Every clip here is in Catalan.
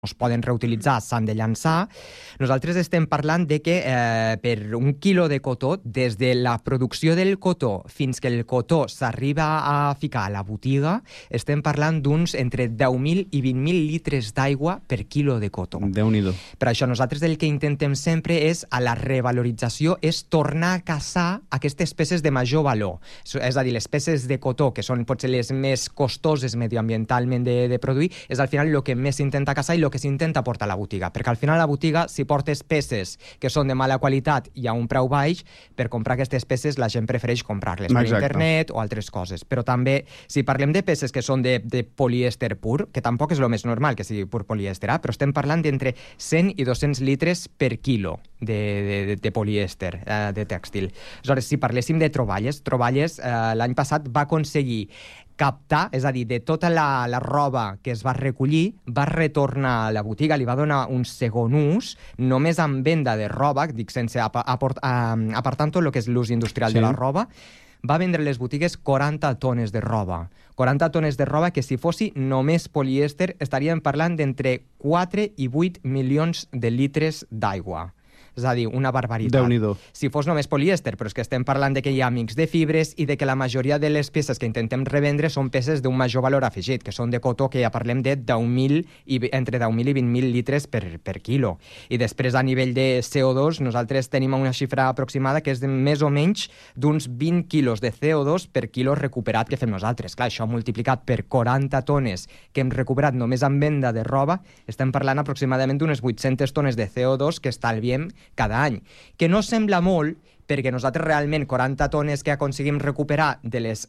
es poden reutilitzar, s'han de llançar. Nosaltres estem parlant de que per un quilo de cotó, des de la producció del cotó fins que el cotó s'arriba a ficar a la botiga, estem parlant d'uns entre 10.000 i 20.000 litres d'aigua per quilo de cotó. Déu-n'hi-do. Per això nosaltres el que intentem sempre és, a la revalorització, és tornar a caçar aquestes peces de major valor. És a dir, les peces de cotó, que són potser les més costoses medioambientalment de produir, és al final el que més s'intenta caçar i el que s'intenta portar a la botiga, perquè al final a la botiga, si portes peces que són de mala qualitat i a un preu baix, per comprar aquestes peces la gent prefereix comprar-les per internet o altres coses. Però també, si parlem de peces que són de polièster pur, que tampoc és el més normal que sigui pur polièster, però estem parlant d'entre 100 i 200 litres per quilo de polièster, de tèxtil. Aleshores, si parléssim de troballes, l'any passat va aconseguir captar, és a dir, de tota la roba que es va recollir, va retornar a la botiga, li va donar un segon ús, només amb venda de roba, dic sense apartant tot el que és l'ús industrial de la roba, va vendre a les botigues 40 tones de roba. 40 tones de roba que, si fossi només polièster, estaríem parlant d'entre 4 i 8 milions de litres d'aigua. És a dir, una barbaritat. Déu-n'hi-do. Si fos només polièster, però és que estem parlant de que hi ha mix de fibres i de que la majoria de les peces que intentem revendre són peces d'un major valor afegit, que són de cotó, que ja parlem de entre 10.000 i 20.000 litres per quilo. I després, a nivell de CO2, nosaltres tenim una xifra aproximada que és de més o menys d'uns 20 quilos de CO2 per quilo recuperat que fem nosaltres. Clar, això multiplicat per 40 tones que hem recuperat només amb venda de roba, estem parlant aproximadament d'unes 800 tones de CO2 que estalviem cada any, que no sembla molt, perquè nosaltres realment 40 tones que aconseguim recuperar de les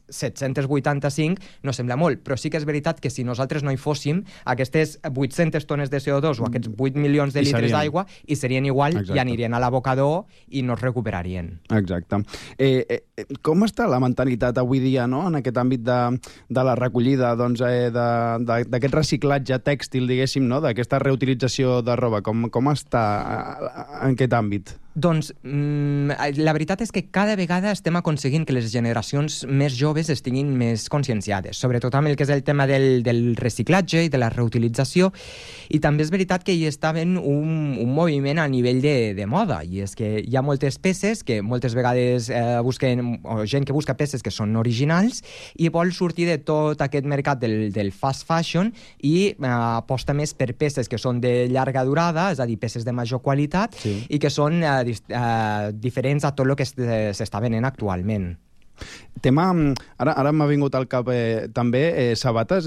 785 no sembla molt, però sí que és veritat que si nosaltres no hi fóssim, aquestes 800 tones de CO2 o aquests 8 milions de litres d'aigua hi serien igual. Exacte. I anirien a l'abocador i no es recuperarien. Exacte. Com està la mentalitat avui dia, no?, en aquest àmbit de la recollida, doncs, d'aquest reciclatge tèxtil, diguéssim, no?, d'aquesta reutilització de roba? Com està en aquest àmbit? Doncs la veritat és que cada vegada estem aconseguint que les generacions més joves estiguin més conscienciades, sobretot amb el que és el tema del reciclatge i de la reutilització, i també és veritat que hi està havent un moviment a nivell de moda, i és que hi ha moltes peces que moltes vegades busquen, o gent que busca peces que són originals i vol sortir de tot aquest mercat del fast fashion i aposta més per peces que són de llarga durada, és a dir, peces de major qualitat, sí, i que són diferents a tot el que s'està venent actualment. Tema, ara m'ha vingut al cap també, sabates,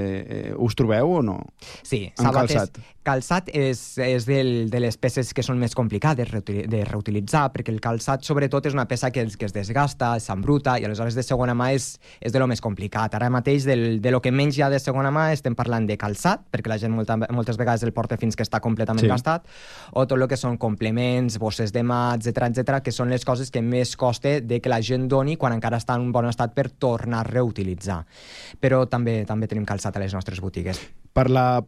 us trobeu o no? Sí, sabates. Calçat és de les peces que són més complicades de reutilitzar, perquè el calçat sobretot és una peça que es desgasta, s'embruta, i aleshores de segona mà és de lo més complicat. Ara mateix, de lo que menys hi ha de segona mà, estem parlant de calçat, perquè la gent moltes vegades el porta fins que està completament gastat, o tot el que són complements, bosses de mà, etc., que són les coses que més costa de que la gent doni quan encara està en un bon estat per tornar a reutilitzar. Però també tenim calçat a les nostres botigues. Per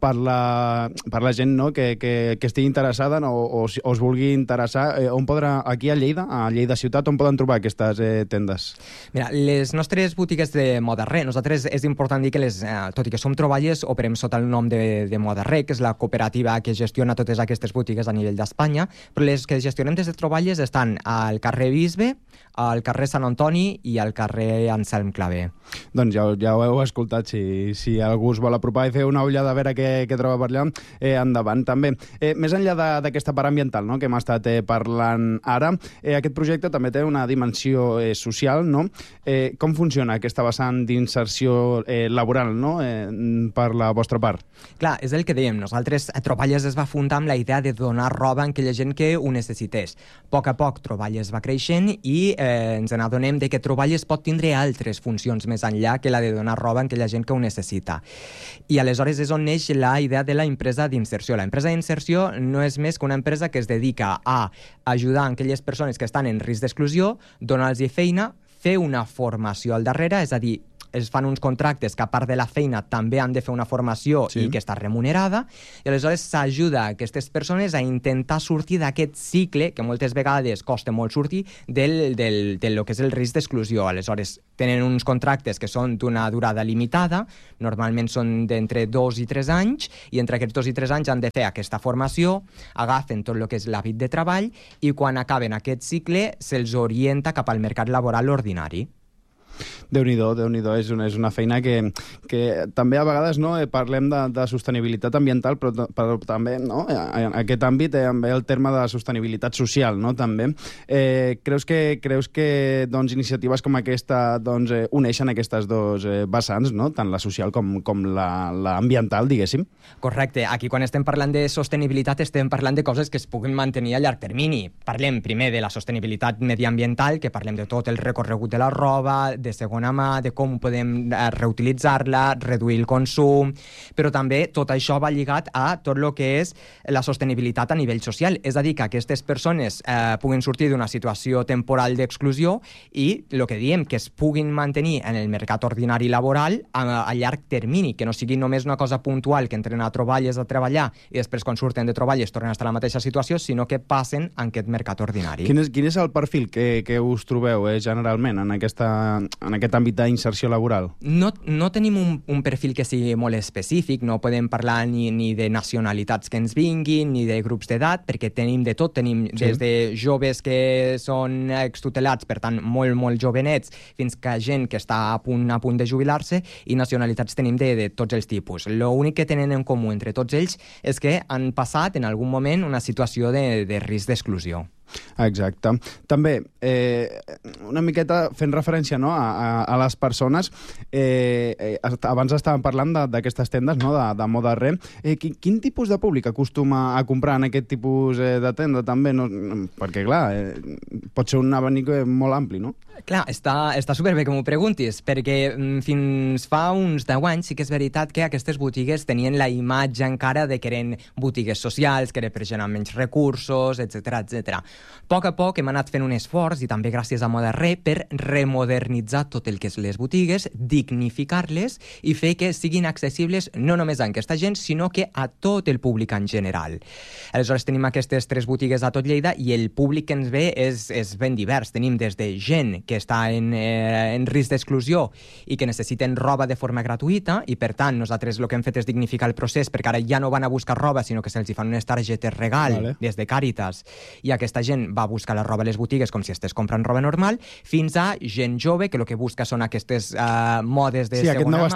la gent, no?, que estigui interessada, no?, o es vulgui interessar, on podrà, aquí a Lleida ciutat, on poden trobar aquestes tendes? Mira, les nostres botigues de Moda Re, nosaltres és important dir que tot i que som troballes, operem sota el nom de Moda Re, que és la cooperativa que gestiona totes aquestes botigues a nivell d'Espanya, però les que gestionem des de troballes estan al carrer Bisbe, al carrer Sant Antoni i al carrer Anselm Clavé. Doncs ja ho heu escoltat, si algú us vol apropar i fer una ullada a veure què troba per allà, endavant també. Més enllà d'aquesta part ambiental, no?, que hem estat parlant ara, aquest projecte també té una dimensió social, no? Com funciona aquesta vessant d'inserció laboral, no?, per la vostra part? Clar, és el que dèiem, nosaltres a Troballes es va fundar amb la idea de donar roba a aquella gent que ho necessités. A poc Troballes va creixent i ens n'adonem que Troballes pot tindre altres funcions més enllà que la de donar roba a aquella gent que ho necessita. I aleshores és on neix la idea de la empresa d'inserció. La empresa d'inserció no és més que una empresa que es dedica a ajudar aquelles persones que estan en risc d'exclusió, donar-los feina, fer una formació al darrere, és a dir, es fan uns contractes que a part de la feina també han de fer una formació i que està remunerada, i aleshores s'ajuda a aquestes persones a intentar sortir d'aquest cicle que moltes vegades costa molt sortir del que és el risc d'exclusió. Aleshores tenen uns contractes que són d'una durada limitada, normalment són d'entre 2 i 3 anys, i entre aquests 2 i 3 anys han de fer aquesta formació, agafen tot el que és l'hàbit de treball i quan acaben aquest cicle se'ls orienta cap al mercat laboral ordinari. Déu-n'hi-do, és una feina que també a vegades parlem de sostenibilitat ambiental, però també en aquest àmbit ve el terme de sostenibilitat social, no? També. Creus que iniciatives com aquesta uneixen aquestes dos vessants, no? Tant la social com l'ambiental, diguéssim? Correcte. Aquí quan estem parlant de sostenibilitat estem parlant de coses que es puguin mantenir a llarg termini. Parlem primer de la sostenibilitat mediambiental, que parlem de tot el recorregut de la roba, de segona mà, de com podem reutilitzar-la, reduir el consum, però també tot això va lligat a tot el que és la sostenibilitat a nivell social, és a dir, que aquestes persones puguin sortir d'una situació temporal d'exclusió i el que diem, que es puguin mantenir en el mercat ordinari laboral a llarg termini, que no sigui només una cosa puntual, que entren a troballes a treballar i després quan surten de troballes tornen a estar en la mateixa situació, sinó que passen en aquest mercat ordinari. Quin és el perfil que us trobeu generalment en aquest àmbit d'inserció laboral? No tenim un perfil que sigui molt específic, no podem parlar ni de nacionalitats que ens vinguin, ni de grups d'edat, perquè tenim de tot, tenim des de joves que són extutelats, per tant molt, molt jovenets, fins que gent que està a punt de jubilar-se, i nacionalitats tenim de tots els tipus. L'únic que tenen en comú entre tots ells és que han passat en algun moment una situació de risc d'exclusió. Exacte. També, una miqueta fent referència a les persones, abans estàvem parlant d'aquestes tendes de moda re. Quin tipus de públic acostuma a comprar en aquest tipus de tenda també? Perquè, clar, pot ser un abanic molt ampli, no? Clar, està superbé que m'ho preguntis, perquè fins fa uns 10 anys sí que és veritat que aquestes botigues tenien la imatge encara de que eren botigues socials, que eren per gent amb menys recursos, etc etc. A poc hem anat fent un esforç, i també gràcies a Moda Re, per remodernitzar tot el que és les botigues, dignificar-les i fer que siguin accessibles no només a aquesta gent, sinó que a tot el públic en general. Aleshores tenim aquestes 3 botigues a tot Lleida i el públic que ens ve és ben divers. Tenim des de gent que està en risc d'exclusió i que necessiten roba de forma gratuïta, i per tant nosaltres el que hem fet és dignificar el procés, perquè ara ja no van a buscar roba, sinó que se'ls fan unes targetes regal des de Càritas, i aquesta gent va a buscar la roba a les botigues com si estigués comprant roba normal, fins a gent jove que el que busca són aquestes modes de segona mà. Sí, aquest nou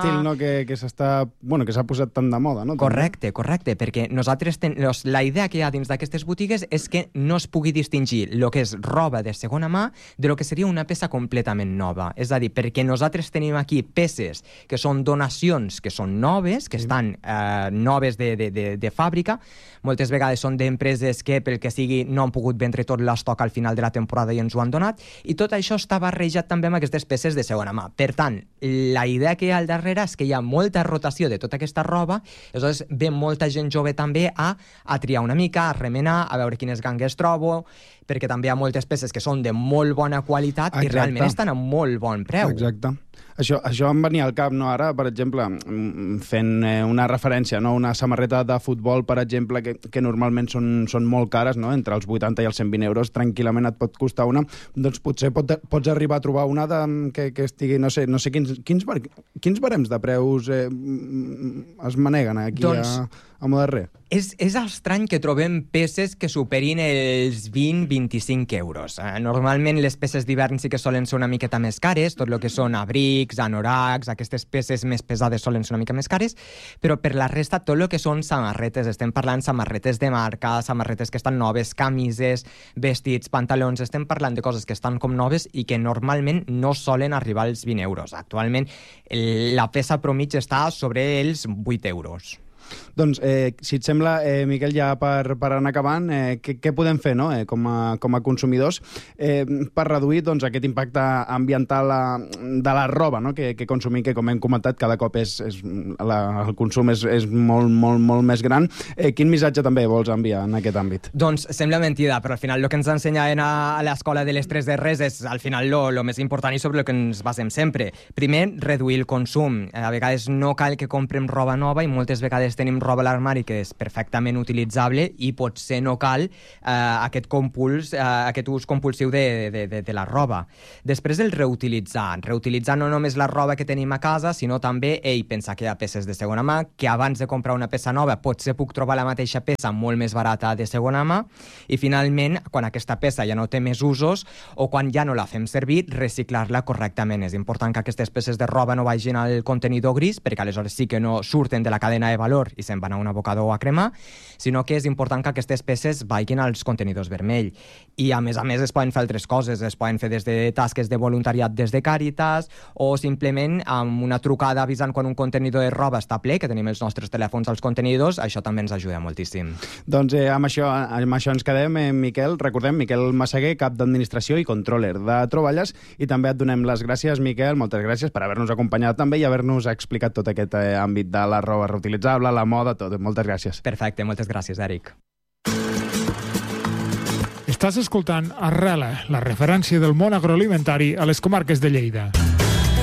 estil que s'ha posat tan de moda, no? Correcte, perquè nosaltres la idea que hi ha dins d'aquestes botigues és que no es pugui distingir el que és roba de segona mà de lo que seria una peça completament nova. És a dir, perquè nosaltres tenim aquí peces que són donacions, que són noves, que estan noves de fàbrica, moltes vegades són d'empreses que pel que sigui no han pogut vendre tot l'estoc al final de la temporada i ens ho han donat, i tot això està barrejat també amb aquestes peces de segona mà. Per tant, la idea que hi ha al darrere és que hi ha molta rotació de tota aquesta roba, aleshores ve molta gent jove també a triar una mica, a remenar, a veure quines gangues trobo, perquè també hi ha moltes peces que són de molt bona qualitat i realment estan a molt bon preu. Exacte. Això em venia al cap, no? Ara, per exemple, fent una referència, no? Una samarreta de futbol, per exemple, que normalment són molt cares, no? Entre els 80 i els 120 euros, tranquil·lament et pot costar una, doncs potser pots arribar a trobar una que estigui, no sé quins barems de preus es maneguen aquí a Moda Re? És estrany que trobem peces que superin els 20-25 euros. Normalment les peces d'hivern sí que solen ser una miqueta més cares, tot el que són abrics, anoraks, aquestes peces més pesades solen ser una mica més cares, però per la resta tot el que són samarretes, estem parlant samarretes de marca, samarretes que estan noves, camises, vestits, pantalons, estem parlant de coses que estan com noves i que normalment no solen arribar als 20 euros. Actualment la peça promig està sobre els 8 euros. Doncs, si et sembla, Miquel, ja per anar acabant, què podem fer, no? Com a consumidors per reduir doncs, aquest impacte ambiental de la roba, no? que consumim, que com hem comentat, cada cop el consum és molt, molt, molt més gran. Quin missatge també vols enviar en aquest àmbit? Doncs sembla mentida, però al final el que ens ensenyaven a l'escola de les 3 Rs és al final lo més important i sobre el que ens basem sempre. Primer, reduir el consum. A vegades no cal que comprem roba nova i moltes vegades tenim roba a l'armari que és perfectament utilitzable i potser no cal aquest ús compulsiu de la roba. Després el reutilitzar. Reutilitzar no només la roba que tenim a casa, sinó també pensar que hi ha peces de segona mà, que abans de comprar una peça nova potser puc trobar la mateixa peça molt més barata de segona mà, i finalment, quan aquesta peça ja no té més usos o quan ja no la fem servir, reciclar-la correctament. És important que aquestes peces de roba no vagin al contenidor gris, perquè aleshores sí que no surten de la cadena de valor i se'n van a un abocador o a cremar, sinó que és important que aquestes peces vagin als contenidors vermells. I a més es poden fer altres coses, es poden fer des de tasques de voluntariat des de Càritas o simplement amb una trucada avisant quan un contenidor de roba està ple, que tenim els nostres telèfons als contenidors, això també ens ajuda moltíssim. Doncs amb això ens quedem, Miquel. Recordem, Miquel Massaguer, cap d'Administració i controller de Troballes, i també et donem les gràcies, Miquel, moltes gràcies per haver-nos acompanyat també i haver-nos explicat tot aquest àmbit de la roba reutilitzable, la moda, tot. Moltes gràcies. Perfecte, moltes gràcies, Eric. Estàs escoltant Arrela, la referència del món agroalimentari a les comarques de Lleida.